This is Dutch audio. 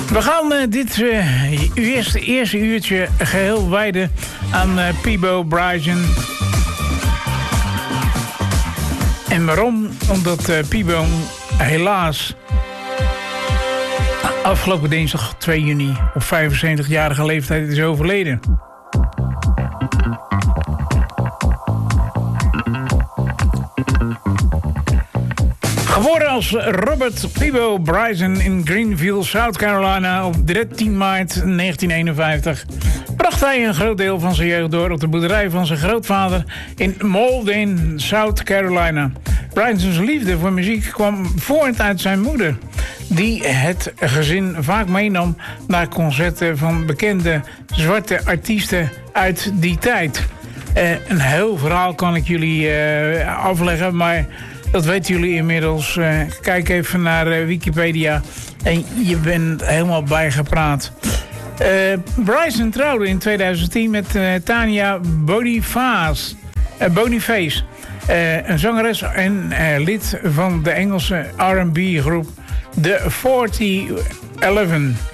We gaan dit eerste uurtje geheel wijden aan Peabo Bryson. En waarom? Omdat Peabo helaas afgelopen dinsdag 2 juni op 75-jarige leeftijd is overleden. Geboren als Robert Peabo Bryson in Greenville, South Carolina op 13 maart 1951... bracht hij een groot deel van zijn jeugd door op de boerderij van zijn grootvader in Mauldin, South Carolina. Bryson's liefde voor muziek kwam voort uit zijn moeder, die het gezin vaak meenam naar concerten van bekende zwarte artiesten uit die tijd. Een heel verhaal kan ik jullie afleggen, maar dat weten jullie inmiddels. Kijk even naar Wikipedia en je bent helemaal bijgepraat. Bryson trouwde in 2010 met Tanya Boniface. Een zangeres en lid van de Engelse R&B groep The 4011.